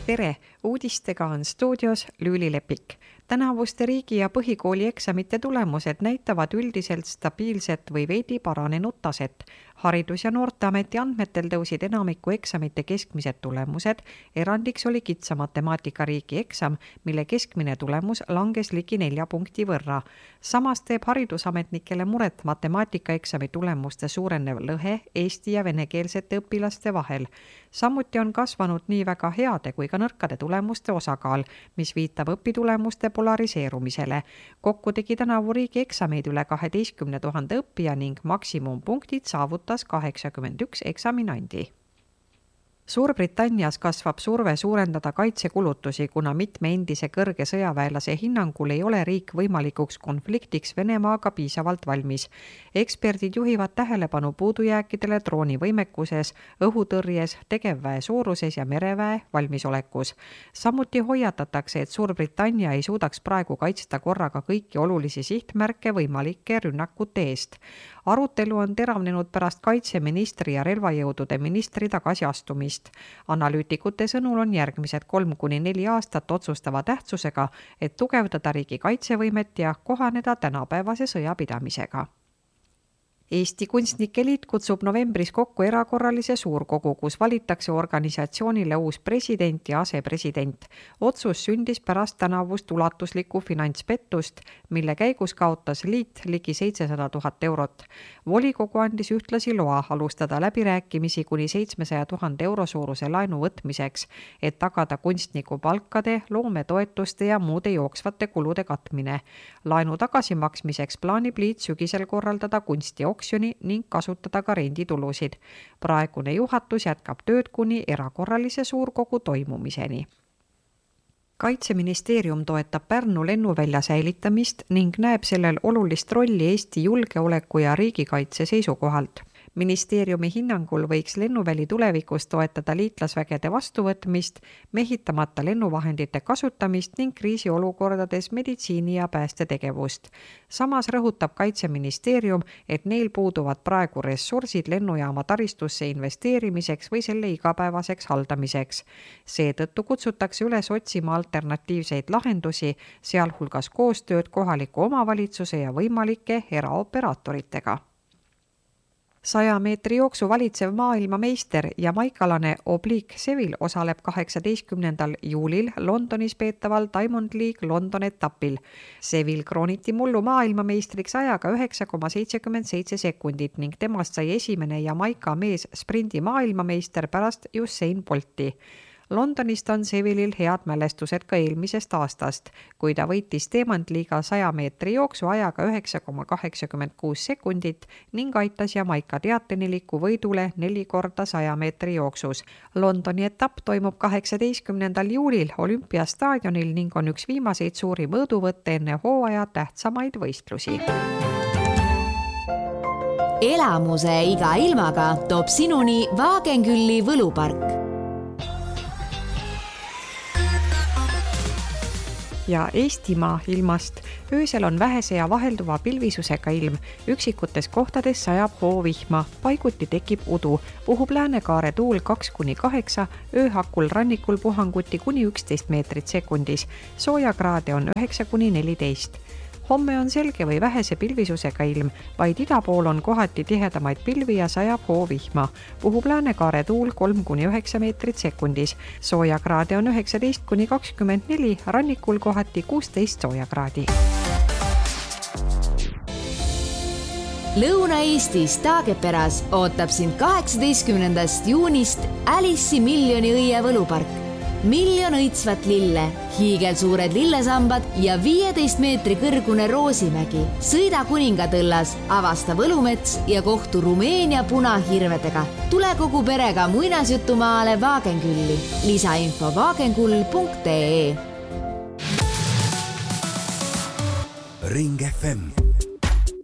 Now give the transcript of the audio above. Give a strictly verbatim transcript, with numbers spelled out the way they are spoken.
Tere! Uudistega on stuudios Lüüli Lepik. Tänavuste riigi- ja põhikooli eksamite tulemused näitavad üldiselt stabiilset või veidi paranenud taset. Haridus- ja Noorteameti andmetel tõusid enamiku eksamite keskmised tulemused, erandiks oli kitsa matemaatika riigi eksam, mille keskmine tulemus langes ligi nelja punkti võrra. Samas teeb haridusametnikele muret matemaatikaeksami tulemuste suurenev lõhe eesti- ja venekeelsete õpilaste vahel. Samuti on kasvanud nii väga heade kui ka nõrkade tulemuste osakaal, mis viitab õpitulemuste polariseerumisele. Kokku tegi tänavu riigi eksameid üle kaheteistkümne tuhande õppija ning maksimumpunktid saavutas kaheksakümmend üks eksaminandi. Suurbritannias kasvab surve suurendada kaitsekulutusi, kuna mitme endise kõrge sõjaväelase hinnangul ei ole riik võimalikuks konfliktiks Venemaaga piisavalt valmis. Eksperdid juhivad tähelepanu puudujääkidele droonivõimekuses, õhutõrjes, tegevväe suuruses ja mereväe valmisolekus. Samuti hoiatatakse, et Suurbritannia ei suudaks praegu kaitsta korraga kõiki olulisi sihtmärke võimalike rünnakute eest. Arutelu on teravnenud pärast kaitseministri ja relvajõudude ministri tagasiastumist. Analüütikute sõnul on järgmised kolm kuni neli aastat otsustava tähtsusega, et tugevdada riigi kaitsevõimet ja kohaneda tänapäevase sõjapidamisega. Eesti Kunstnike Liit kutsub novembris kokku erakorralise suurkogu, kus valitakse organisatsioonile uus president ja asepresident. Otsus sündis pärast tänavust ulatuslikku finantspettust, mille käigus kaotas liit ligi seitsesada tuhat eurot. Volikogu andis ühtlasi loa alustada läbirääkimisi kuni seitsmesaja tuhande euro suuruse laenu võtmiseks, et tagada kunstniku palkade, loometoetuste ja muude jooksvate kulude katmine. Laenu tagasimaksmiseks plaanib liit sügisel korraldada kunstioksjoni ning kasutada ka renditulusid. Praegune juhatus jätkab tööd kuni erakorralise suurkogu toimumiseni. Kaitseministeerium toetab Pärnu lennuvälja säilitamist ning näeb sellel olulist rolli Eesti julgeoleku ja riigikaitse seisukohalt. Ministeeriumi hinnangul võiks lennuväli tulevikus toetada liitlasvägede vastuvõtmist, mehitamata lennuvahendite kasutamist ning kriisiolukordades meditsiini- ja päästetegevust. Samas rõhutab Kaitseministeerium, et neil puuduvad praegu ressursid lennujaama taristusse investeerimiseks või selle igapäevaseks haldamiseks. Seetõttu kutsutakse üles otsima alternatiivseid lahendusi, sealhulgas koostööd kohaliku omavalitsuse ja võimalike eraoperaatoritega. Saja meetri jooksu valitsev maailmameister ja maikalane Oblique Seville osaleb kaheksateistkümnendal juulil Londonis peetaval Diamond League London etapil. Seville krooniti mullu maailmameistriks ajaga üheksa koma seitsekümmend seitse sekundit ning temast sai esimene Jamaika mees sprindi maailmameister pärast Usain Bolti. Londonist on Sevillil head mälestused ka eelmisest aastast, kui ta võitis Diamond-liiga saja meetri jooksu ajaga üheksa koma kaheksakümmend kuus sekundit ning aitas Jamaika teateniliku võidule neli korda saja meetri jooksus. Londoni etapp toimub kaheksateistkümnendal juulil Olümpiastaadionil ning on üks viimaseid suuri mõõduvõtte enne hooaja tähtsamaid võistlusi. Elamuse iga ilmaga toob sinuni Wagenkülli võlupark. Ja Eestimaa ilmast. Öösel on vähese ja vahelduva pilvisusega ilm. Üksikutes kohtades sajab hoovihma. Paiguti tekib udu. Puhub läänekaare tuul kaks kuni kaheksa, ööhakul rannikul puhanguti kuni üksteist meetrit sekundis. Soojakraade on üheksa kuni neliteist. Homme on selge või vähese pilvisusega ilm, vaid ida pool on kohati tihedamaid pilvi ja sajab hoovihma. Puhub läänekaare tuul kolm kuni üheksa meetrit sekundis. Soojakraade on üheksateist kuni kakskümmend neli, rannikul kohati kuusteist soojakraadi. Lõuna-Eestis Taageperas ootab sind kaheksateistkümnendast juunist Alice'i miljoni õie võlupark. Miljon õitsvat lille, hiigelsuured lillesambad ja viieteist meetri kõrgune Roosimägi. Sõida Kuningatõllas, avasta Võlumets ja kohtu Rumeenia punahirvedega. Tule kogu perega muinasjutumaale Wagenkülli. Lisainfo wagenkull punkt ee. Ring F M